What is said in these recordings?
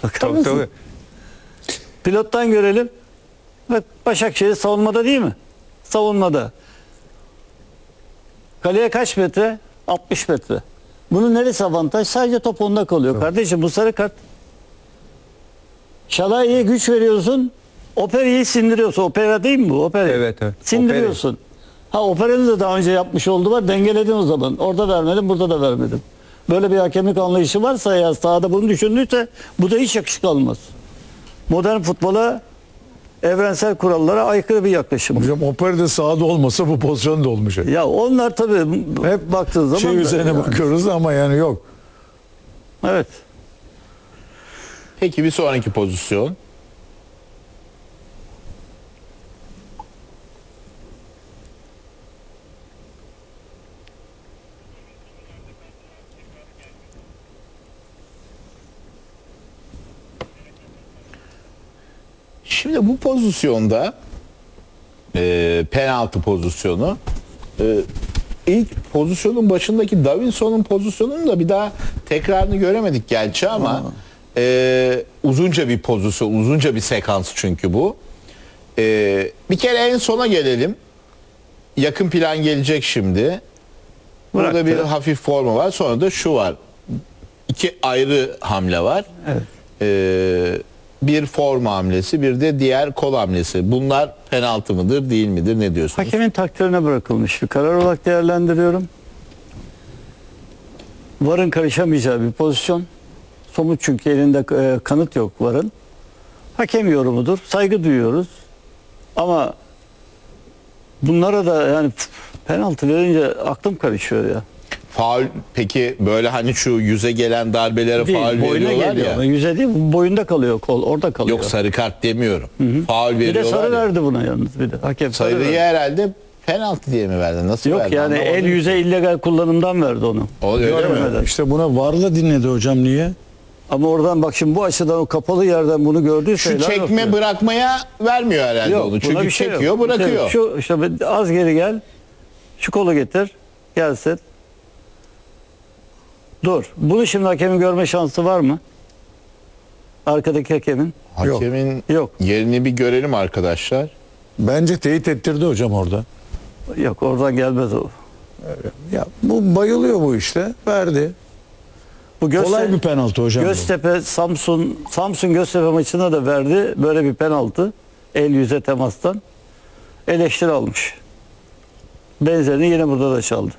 Bakar Tabii, mısın? tabii. Pilottan görelim. Bak Başakşehir savunmada değil mi? Savunmada. Kaleye kaç metre? 60 metre. Bunun neresi avantaj? Sadece top onda kalıyor. Kardeşim bu sarı kart. Şalay'ya güç veriyorsun. Opera'yı sindiriyorsun. Opera değil mi bu? Opera. Evet, evet. Sindiriyorsun. Ha Opera'nın da daha önce yapmış olduğu var. Dengeledin o zaman. Orada vermedim, burada da vermedim. Böyle bir hakemlik anlayışı varsa ya sahada bunu düşündüyse bu da hiç yakışık almaz. Modern futbola evrensel kurallara aykırı bir yaklaşım. Hocam Opera'da sahada olmasa bu pozisyon da olmayacak. Ya onlar tabii hep baktığın zaman Şey da üzerine yani. bakıyoruz ama yani yok. Evet. Peki bir sonraki pozisyon. Şimdi bu pozisyonda penaltı pozisyonu ilk pozisyonun başındaki Davinson'un pozisyonunu da bir daha tekrarını göremedik gerçi ama uzunca bir pozisyon, uzunca bir sekans çünkü bu. Bir kere en sona gelelim. Yakın plan gelecek şimdi. Burada Bıraktı. bir hafif forma var. Sonra da şu var. İki ayrı hamle var. Evet. Bir forma hamlesi, bir de diğer kol hamlesi. Bunlar penaltı mıdır, değil midir? Ne diyorsunuz? Hakemin takdirine bırakılmış bir karar olarak değerlendiriyorum. VAR'ın karışamayacağı bir pozisyon. Somut çünkü elinde kanıt yok VAR'ın. Hakem yorumudur. Saygı duyuyoruz. Ama bunlara da yani penaltı verince aklım karışıyor ya. Faul, peki böyle hani şu yüze gelen darbelere Değil, faul boyuna veriyorlar geliyor. ya. Ama yüze değil, boyunda kalıyor kol, orada kalıyor. Yok sarı kart demiyorum. Faul Bir de veriyorlar sarı ya. verdi buna yalnız bir de. Hakem sarı Sarıyı verdi. herhalde penaltı diye mi verdi? Nasıl Yok verdi? yani Anlamadım el ki. yüze illegal kullanımdan verdi onu. O öyle mi? Görmeden. İşte buna VAR'la dinledi hocam, niye? Ama oradan bak şimdi bu açıdan o kapalı yerden bunu gördüyse Şu helal çekme olsun. bırakmaya vermiyor herhalde Yok, onu. buna Çünkü bir şey yok. çekiyor, Bir şey bırakıyor. yok. Şu işte az geri gel. Şu kolu getir. Gelsin. Dur. Bunu şimdi hakemin görme şansı var mı? Arkadaki hakemin. Hakemin Yok. yerini bir görelim arkadaşlar. Bence teyit ettirdi hocam orada. Yok oradan gelmez o. Ya bu bayılıyor bu işte. Verdi. Bu Kolay bir penaltı hocam. bu. Göztepe Samsun Göztepe maçına da verdi böyle bir penaltı. El yüze temastan. Eleştiri almış. Benzerini yine burada da çaldı.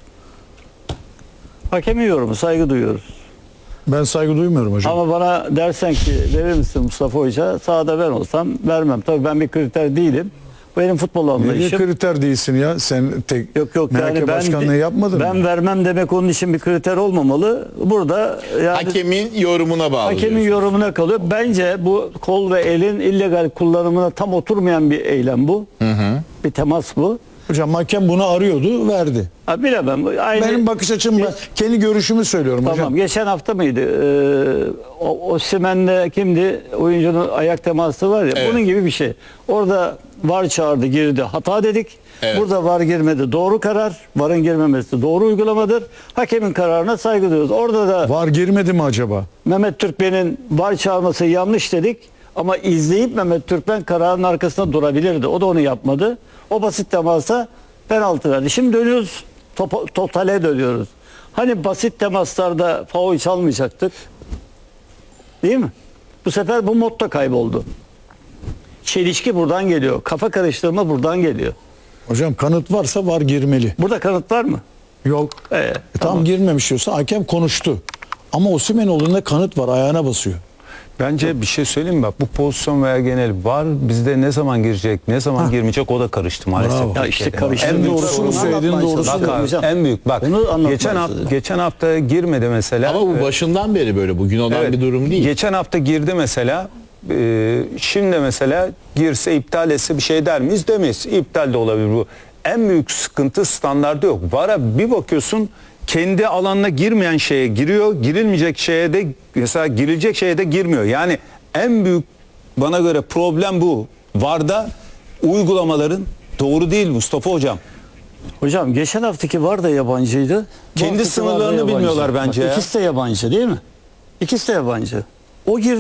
Hakemin yorumu saygı duyuyoruz. Ben saygı duymuyorum hocam. Ama bana dersen ki verir misin Mustafa Hoca? Sahada ben olsam vermem. Tabii ben bir kriter değilim. Bu benim futbol Niye anlayışım. kriter değilsin ya? Sen tek Yok MHK yani başkanlığı yapmadın ben mı? vermem demek onun için bir kriter olmamalı. Burada yani Hakemin yorumuna bağlı. hakemin diyorsun. yorumuna kalıyor. Bence bu kol ve elin illegal kullanımına tam oturmayan bir eylem bu. Bir temas bu. Hocam hakem bunu arıyordu, verdi. Ha, bilemem. Aynı, Benim bakış açım, ben kendi görüşümü söylüyorum tamam. hocam. Geçen hafta mıydı? Osimhen'le kimdi? Oyuncunun ayak teması var ya. Evet. Bunun gibi bir şey. Orada VAR çağırdı, girdi. Hata dedik. Evet. Burada VAR girmedi. Doğru karar. VAR'ın girmemesi doğru uygulamadır. Hakemin kararına saygı duyuyoruz. Orada da VAR girmedi mi acaba? Mehmet Türkmen'in VAR çağırması yanlış dedik. Ama izleyip Mehmet Türkmen kararın arkasında durabilirdi. O da onu yapmadı. O basit temasa penaltı verdi. Şimdi dönüyoruz, totale dönüyoruz. Hani basit temaslarda faul çalmayacaktık. Değil mi? Bu sefer bu modda kayboldu. Çelişki buradan geliyor. Kafa karıştırma buradan geliyor. Hocam kanıt varsa VAR girmeli. Burada kanıt var mı? Yok. Tamam. Tam girmemiş diyorsa hakem konuştu. Ama Osimhen'oğlu'nda kanıt var, ayağına basıyor. Bence bir şey söyleyeyim mi? Bak bu pozisyon veya genel var bizde ne zaman girecek, ne zaman girmeyecek o da karıştı maalesef. Bravo. Ya işte Türkiye'de. karıştı. En büyük doğrusunu sorun- söylediğin Anlatmaya doğrusu. Bak çalışıyorum abi, hocam. en büyük bak. Bunu anlatmaya Geçen çalışıyorum. geçen hafta girmedi mesela. Ama bu başından beri böyle. Bugün olan Evet, bir durum değil. Geçen hafta girdi mesela. Şimdi mesela girse iptal etse bir şey der miyiz? Demeyiz. İptal de olabilir bu. En büyük sıkıntı standardı yok. VAR'a bir bakıyorsun kendi alanına girmeyen şeye giriyor. Girilmeyecek şeye de mesela girilecek şeye de girmiyor. Yani en büyük bana göre problem bu. VAR'da uygulamaların doğru değil Mustafa Hocam. Hocam geçen haftaki VAR da yabancıydı. Bu Kendi haftaki VAR da sınırlarını yabancı. bilmiyorlar bence Bak, ya. İkisi de yabancı değil mi? İkisi de yabancı. O girdi.